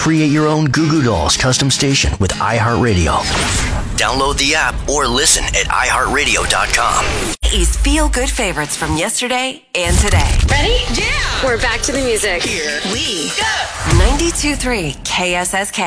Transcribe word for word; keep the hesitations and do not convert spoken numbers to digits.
Create your own Goo Goo Dolls custom station with iHeartRadio. Download the app or listen at i heart radio dot com. Is feel-good favorites from yesterday and today. Ready? Yeah! We're back to the music. Here we go. ninety-two point three K S S K.